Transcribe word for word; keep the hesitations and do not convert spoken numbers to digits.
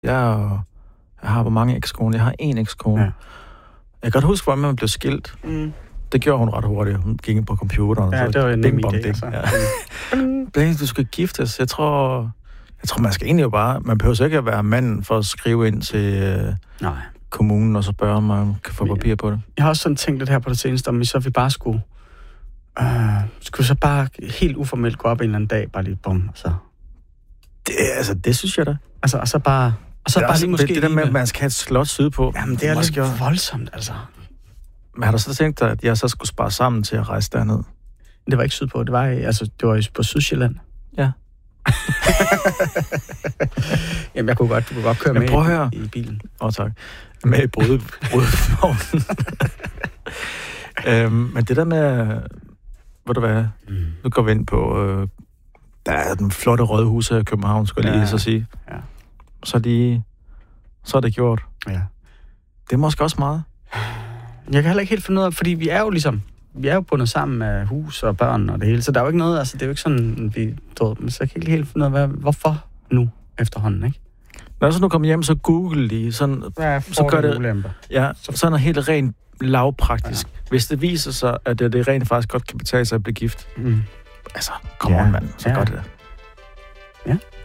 Jeg, jeg har hvor mange ekskoner? Jeg har én ekskone. Ja. Jeg kan godt huske, hvordan man blev skilt. Mm. Det gjorde hun ret hurtigt. Hun gik ind på computeren. Ja, så det var en nem idé. Altså. Ja. Du skal giftes. Jeg tror, jeg tror, man skal egentlig jo bare... Man behøver ikke at være manden for at skrive ind til øh, Nej. kommunen, og så spørge, om man kan få papir på det. Jeg har også sådan tænkt lidt her på det seneste, om vi så vi bare skulle... Øh, skulle så bare helt uformelt gå op en eller anden dag, bare lige bum, og så... Det, altså, det synes jeg da. Altså, og så bare... Og så det bare også, lige måske... Det, det der med, at man skal have et slot sydpå. Jamen, det er måske lidt voldsomt, altså. Men har du så tænkt dig, at jeg så skulle spare sammen til at rejse derned? Det var ikke sydpå, det var, altså, det var på Sydsjælland. Ja. Jamen, jeg kunne godt, du kunne godt køre Men med prøv at høre. i, i bilen. Åh, oh, tak. Med i brudvognen. øhm, men det der med... Ved du hvad? Mm. Nu går vi ind på... Øh, der er den flotte rådhus her i København, skal jeg ja. lige så sige. Ja. Så lige... Så er det gjort. Ja. Det er måske også meget. Jeg kan heller ikke helt finde ud af, fordi vi er jo ligesom... Vi er jo bundet sammen med hus og børn og det hele, så der er jo ikke noget... Altså, det er jo ikke sådan, vi... Du, men så kan jeg ikke helt finde ud af, hvad, hvorfor nu efterhånden, ikke? Når jeg så nu kommer hjem, så google lige. Sådan, ja, så gør det... Ulemper. Ja, så sådan noget helt rent lavpraktisk. Ja. Hvis det viser sig, at det, det rent faktisk godt kan betale sig at blive gift. Mm. Altså, kom ja. on, mand. Så ja. gør det. Ja.